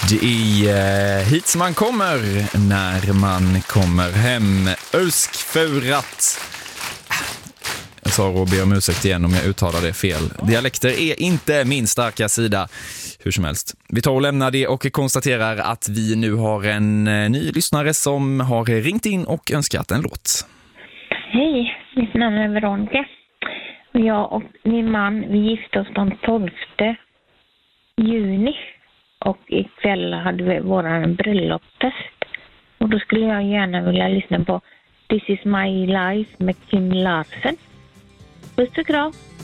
Det är hit som man kommer när man kommer hem. Öskfurat. Jag sa och ber om ursäkt igen om jag uttalar det fel. Dialekter är inte min starka sida. Hur som helst. Vi tar och lämnar det och konstaterar att vi nu har en ny lyssnare som har ringt in och önskat en låt. Hej, mitt namn är Veronica. Och jag och min man, vi gifte oss den 12 juni. Och ikväll hade vi våran bröllopsfest. Och då skulle jag gärna vilja lyssna på This is my life med Kim Larsen. Puss och kram.